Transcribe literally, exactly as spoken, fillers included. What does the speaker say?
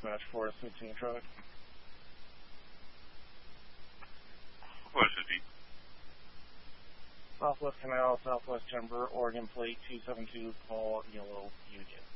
dispatch for a sixteen truck. What is it? Southwest Canal, Southwest Timber, Oregon plate two seven two, call yellow Union.